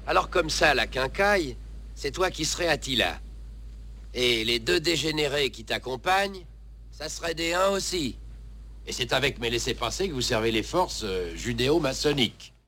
Alors comme ça, la quincaille, c'est toi qui serais Attila. Et les deux dégénérés qui t'accompagnent, ça serait des uns aussi. Et c'est avec mes laissez-passer que vous servez les forces judéo-maçonniques.